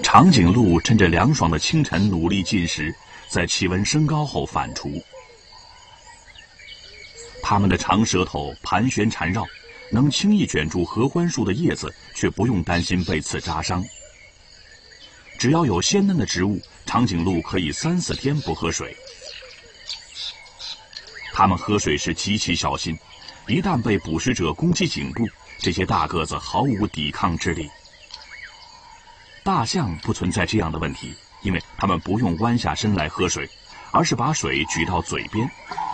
长颈鹿趁着凉爽的清晨努力进食，在气温升高后反刍。它们的长舌头盘旋缠绕，能轻易卷住合欢树的叶子，却不用担心被刺扎伤。只要有鲜嫩的植物，长颈鹿可以3、4天不喝水。它们喝水时极其小心，一旦被捕食者攻击颈部，这些大个子毫无抵抗之力。大象不存在这样的问题，因为它们不用弯下身来喝水，而是把水举到嘴边，